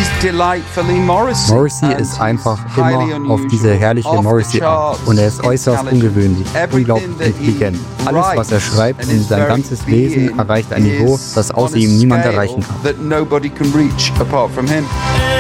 Morrissey ist einfach immer auf diese herrliche Morrissey-Art und er ist äußerst ungewöhnlich, unglaublich intelligent. Alles, was er schreibt und sein ganzes Wesen erreicht ein Niveau, das außer ihm niemand erreichen kann.